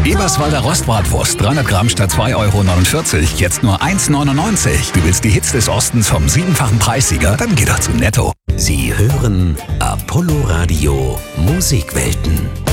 Eberswalder Rostbratwurst, 300 Gramm statt 2,49 €, jetzt nur 1,99 €. Du willst die Hits des Ostens vom 7-fachen Preissieger? Dann geh doch zu Netto. Sie hören Apollo Radio Musikwelten.